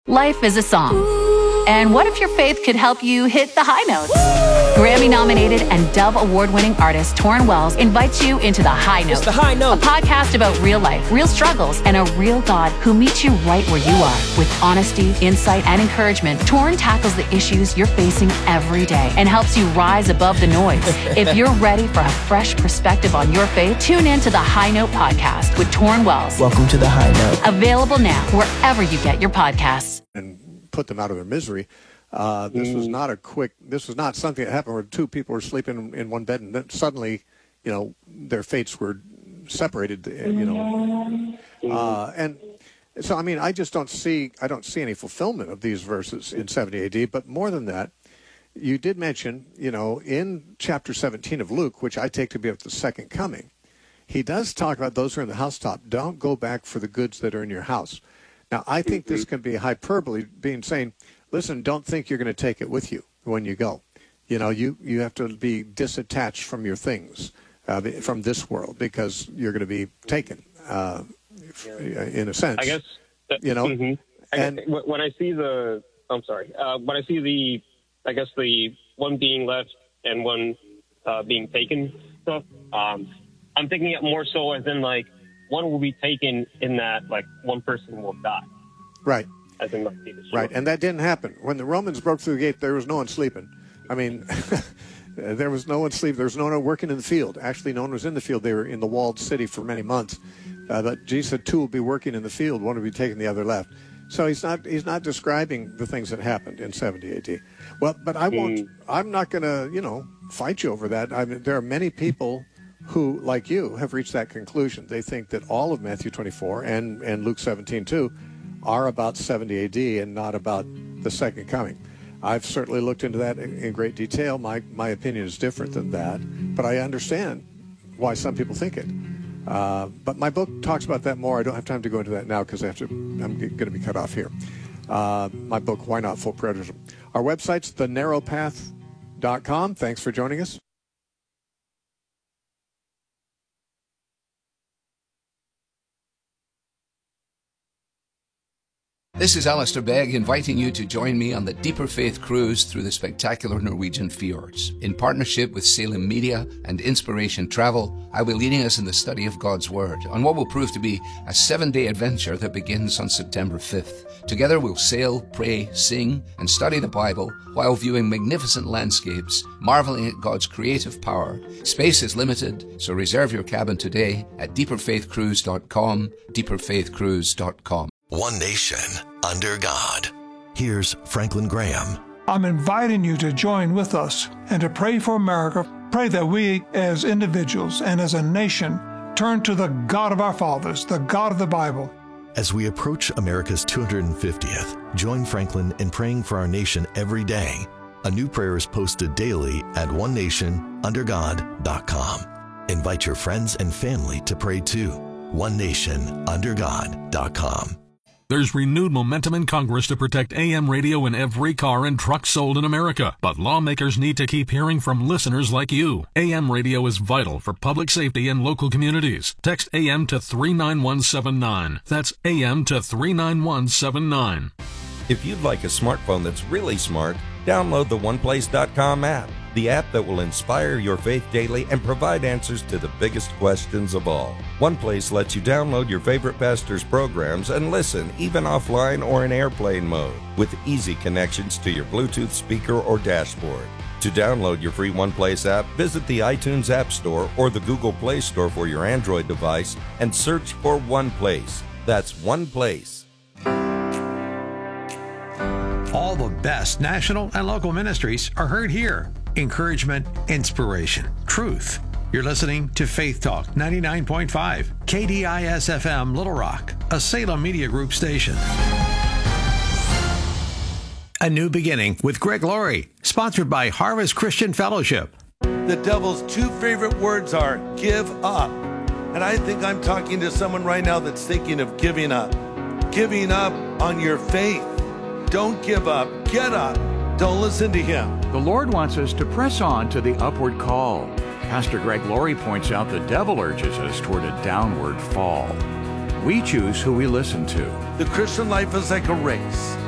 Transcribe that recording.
Life is a song. And what if your faith could help you hit the high notes? Grammy-nominated and Dove Award-winning artist Torrin Wells invites you into The High Note. It's The High Note. A podcast about real life, real struggles, and a real God who meets you right where you are. With honesty, insight, and encouragement, Torrin tackles the issues you're facing every day and helps you rise above the noise. If you're ready for a fresh perspective on your faith, tune in to The High Note podcast with Torrin Wells. Welcome to The High Note. Available now wherever you get your podcasts. And put them out of their misery. This was not something that happened where two people were sleeping in one bed and then suddenly, their fates were separated, and so, I mean, I don't see any fulfillment of these verses in 70 AD, but more than that, you did mention, in chapter 17 of Luke, which I take to be of the second coming, he does talk about those who are in the housetop. Don't go back for the goods that are in your house. Now, I think this can be hyperbole, saying, listen, don't think you're going to take it with you when you go. You have to be disattached from your things, from this world, because you're going to be taken, in a sense. I guess, And when I see the one being left and one being taken stuff, I'm thinking it more so as in, like, one will be taken in that, like, one person will die. Right. As in, right, and that didn't happen. When the Romans broke through the gate, there was no one sleeping. I mean, there was no one sleeping. There was no one working in the field. Actually, no one was in the field. They were in the walled city for many months. But Jesus said two will be working in the field, one will be taking the other left. So he's not describing the things that happened in 70 AD. Well, but I'm not going to, fight you over that. I mean, there are many people who, like you, have reached that conclusion. They think that all of Matthew 24 and Luke 17 too are about 70 AD and not about the second coming. I've certainly looked into that in great detail. My opinion is different than that, but I understand why some people think it. But my book talks about that more. I don't have time to go into that now because I'm going to be cut off here. My book, Why Not Full Preterism. Our website's thenarrowpath.com. Thanks for joining us. This is Alistair Begg inviting you to join me on the Deeper Faith cruise through the spectacular Norwegian fjords. In partnership with Salem Media and Inspiration Travel, I will be leading us in the study of God's Word on what will prove to be a 7-day adventure that begins on September 5th. Together we'll sail, pray, sing, and study the Bible while viewing magnificent landscapes, marveling at God's creative power. Space is limited, so reserve your cabin today at deeperfaithcruise.com, deeperfaithcruise.com. One nation under God. Here's Franklin Graham. I'm inviting you to join with us and to pray for America. Pray that we as individuals and as a nation turn to the God of our fathers, the God of the Bible. As we approach America's 250th, join Franklin in praying for our nation every day. A new prayer is posted daily at onenationundergod.com. Invite your friends and family to pray too. onenationundergod.com. There's renewed momentum in Congress to protect AM radio in every car and truck sold in America. But lawmakers need to keep hearing from listeners like you. AM radio is vital for public safety in local communities. Text AM to 39179. That's AM to 39179. If you'd like a smartphone that's really smart, download the OnePlace.com app, the app that will inspire your faith daily and provide answers to the biggest questions of all. OnePlace lets you download your favorite pastor's programs and listen even offline or in airplane mode with easy connections to your Bluetooth speaker or dashboard. To download your free OnePlace app, visit the iTunes App Store or the Google Play Store for your Android device and search for OnePlace. That's OnePlace. All the best national and local ministries are heard here. Encouragement, inspiration, truth. You're listening to Faith Talk 99.5, KDIS-FM Little Rock, a Salem Media Group station. A New Beginning with Greg Laurie, sponsored by Harvest Christian Fellowship. The devil's two favorite words are give up. And I think I'm talking to someone right now that's thinking of giving up. Giving up on your faith. Don't give up. Get up. Don't listen to him. The Lord wants us to press on to the upward call. Pastor Greg Laurie points out the devil urges us toward a downward fall. We choose who we listen to. The Christian life is like a race.